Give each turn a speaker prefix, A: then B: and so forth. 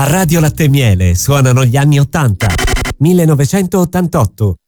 A: Radio Latte e Miele suonano gli anni 80. 1988.